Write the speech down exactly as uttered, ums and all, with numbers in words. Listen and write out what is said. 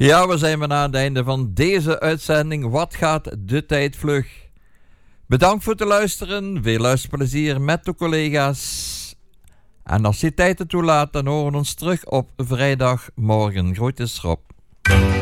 Ja, we zijn bijna aan het einde van deze uitzending. Wat gaat de tijd vlug? Bedankt voor het luisteren. Veel luisterplezier met de collega's. En als je tijd het toelaat, dan horen we ons terug op vrijdagmorgen. Groetjes Rob.